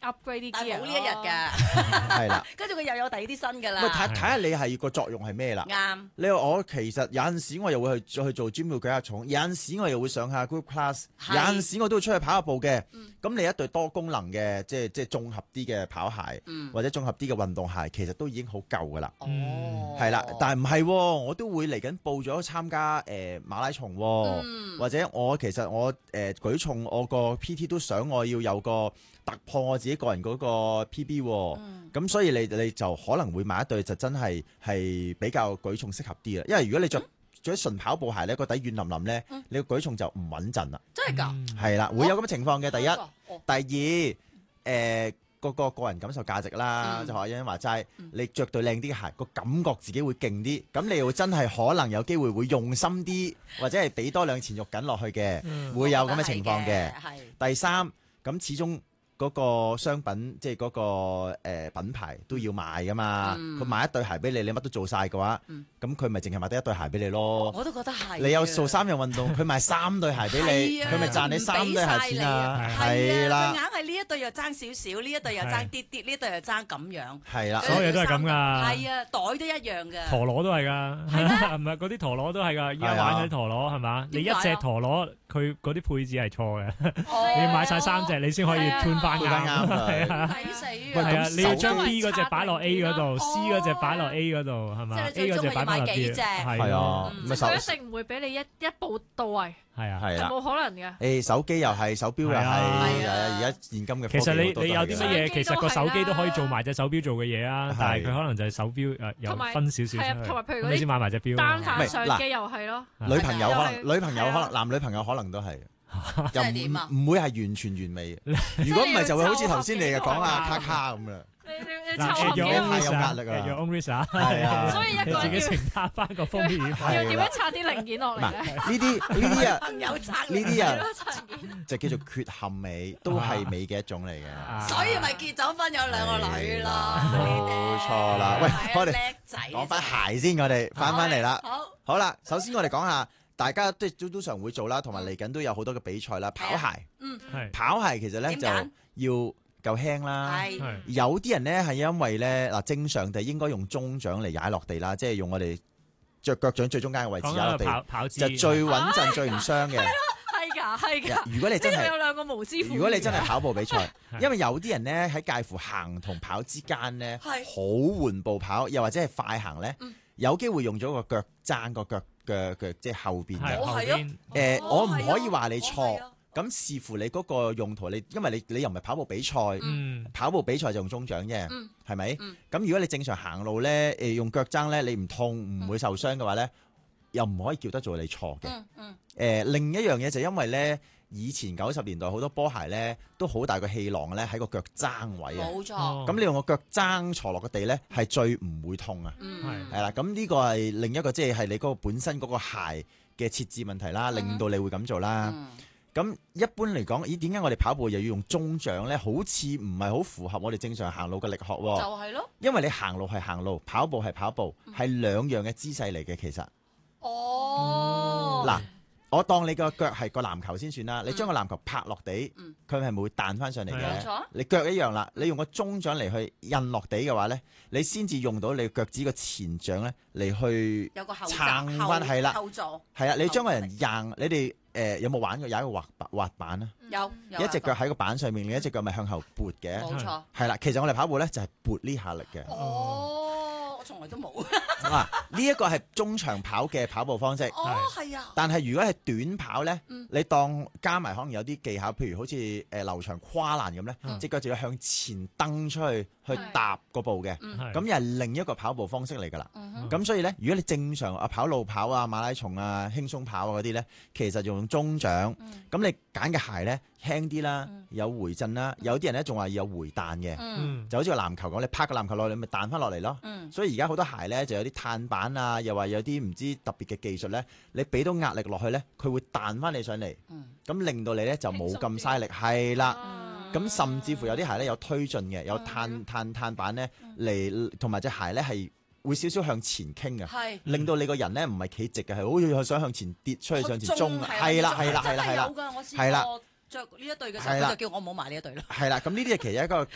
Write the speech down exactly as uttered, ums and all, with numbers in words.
upgrade 啲 gear。 但係冇呢一日㗎， 係啦。 跟住佢又有第二啲新㗎啦。 咁睇睇下你係個作用係咩啦？ 啱。 你話我其實有陣時我又會去去做 gym 要舉下重，有陣時我又會上下 group class，有陣時我都會出去跑下步嘅。咁你一對多功能嘅，即係即係綜合啲嘅跑鞋，或者綜合啲嘅運動鞋，其實都已經好夠㗎啦。 哦， 係啦，但係唔係喎，我都會嚟緊報咗參加誒馬拉松喎，或者我其實我誒舉重我個 P T 都想我要有個突破我自己個人嗰個 P B 喎，咁所以你你就可能會買一對就真係係比較舉重適合啲啦，因為如果你着着純跑步鞋咧，個底軟腍腍咧，你個舉重就唔穩陣啦。 真係㗎？ 係啦，會有咁嘅情況嘅。第一， 哦第二，誒個個個人感受價值啦，就學欣欣話齋，你着對靚啲嘅鞋，個感覺自己會勁啲，咁你會真係可能有機會會用心啲，或者係俾多兩錢肉緊落去嘅，會有咁嘅情況嘅。第三，咁始終嗰個商品即係嗰個誒品牌都要賣噶嘛，佢賣一對鞋俾你，你乜都做晒嘅話，咁佢咪淨係賣得一對鞋俾你咯。 我都覺得係。 你有做三樣運動，佢賣三對鞋俾你，佢咪賺你三對鞋錢啊？係啦， 佢硬係呢一對又爭少少，呢一對又爭啲啲，呢一對又爭咁樣。 係啦， 所有嘢都係咁㗎。 係啊，袋都一樣㗎。 陀螺都係㗎，係咪嗰啲陀螺都係㗎？依家玩嗰啲陀螺係嘛？你一隻陀螺佢嗰啲配置係錯嘅，你要買晒三隻你先可以穿翻啱。係啊， 抵死啊！ 係啊，你要將 B 嗰隻擺落 A 嗰度 ，C 嗰隻擺落 A 嗰度，係嘛？A 嗰隻擺落 B， 係啊， 佢一定唔會俾你一一步到位。 係啊， 係啦， 冇可能㗎。 誒，手機又係，手錶又係，係啊，而家現今嘅科技其實你你有啲乜嘢？ 手機其實個手機都可以做埋隻手錶做嘅嘢啊，但係佢可能就係手錶誒又分少少出去， 同埋譬如嗰啲咁你先買埋隻錶。 單反相機又係咯。 女朋友可能，女朋友可能，男女朋友可能都係。又唔唔會係完全完美嘅，如果唔係就會好似頭先你嘅講啊卡卡咁啦。 你你你嗱， 湊合有太有壓力啦有 own risk 啊， 係啊， 所以一個你自己承擔翻個風險。 要點樣拆啲零件落嚟咧？ 呢啲呢啲啊， 朋友爭呢啲啊就叫做缺陷美，都係美嘅一種嚟嘅。 所以咪結咗婚有兩個女咯。 冇錯啦。喂，我哋叻仔講翻鞋先，我哋翻翻嚟啦。 好， 好啦，首先我哋講下。大家都都都常會做啦，同埋嚟緊都有好多嘅比賽啦。跑鞋， 嗯， 跑鞋其實咧就要夠輕啦。 係有啲人咧係因為咧嗱，正常地應該用中掌嚟踩落地啦，即係用我哋着腳掌最中間嘅位置踩落地，就最穩陣、最唔傷嘅。 係㗎，係㗎。 如果你真係有兩個無知婦， 如果你真係跑步比賽，因為有啲人咧喺介乎行同跑之間咧，好緩步跑，又或者係快行咧，有機會用咗個腳踭個腳。嘅嘅即係後邊嘅，誒我唔可以話你錯，咁視乎你嗰個用途，你因為你你又唔係跑步比賽，跑步比賽就用中掌啫，係咪？咁如果你正常行路咧，誒用腳踭咧，你唔痛唔會受傷嘅話咧，又唔可以叫得做你錯嘅。誒另一樣嘢就因為咧，以前九十年代好多波鞋咧都好大個氣囊咧喺個腳踭位啊， 冇錯。 咁你用個腳踭坐落個地咧係最唔會痛啊，係啦。咁呢個係另一個即係係你嗰個本身嗰個鞋嘅設置問題啦，令到你會咁做啦。咁一般嚟講，咦點解我哋跑步又要用中掌咧？好似唔係好符合我哋正常行路嘅力學喎。 就係咯， 因為你行路係行路，跑步係跑步，係兩樣嘅姿勢嚟嘅其實。 哦， 嗱。我當你個腳係個籃球先算啦，你將個籃球拍落地，佢係咪會彈翻上嚟嘅？ 冇錯。 你腳一樣啦，你用個中掌嚟去印落地嘅話咧，你先至用到你腳趾個前掌咧嚟去撐翻係啦。 後座係啊，你將個人硬，你哋誒有冇玩過有一個滑滑板啊？ 有， 一隻腳喺個板上面，另一隻腳咪向後撥嘅。 冇錯。 係啦，其實我哋跑步咧就係撥呢下力嘅。 哦，我從來都冇。 嗱，呢一個係中長跑嘅跑步方式。 哦，係啊。 但係如果係短跑咧，你當加埋可能有啲技巧，譬如好似誒劉翔跨欄咁咧，隻腳就要向前蹬出去去踏個步嘅。咁又係另一個跑步方式嚟㗎啦。咁所以咧，如果你正常啊跑路跑啊、馬拉松啊、輕鬆跑啊嗰啲咧，其實用中掌。咁你揀嘅鞋咧輕啲啦，有回震啦。有啲人咧仲話有回彈嘅，就好似個籃球咁，你拍個籃球落嚟，你咪彈翻落嚟咯。所以而家好多鞋咧就有啲碳板啊，又話有啲唔知特別嘅技術咧，你俾到壓力落去咧，佢會彈翻你上嚟，咁令到你咧就冇咁嘥力，係啦。咁甚至乎有啲鞋咧有推進嘅，有碳碳碳板咧嚟，同埋隻鞋咧係會少少向前傾嘅，令到你個人咧唔係企直嘅，係好似想向前跌出去向前衝，係啦係啦係啦係啦，係啦。着呢一對嘅時候，佢就叫我唔好買呢一對啦。係啦，咁呢啲係其實一個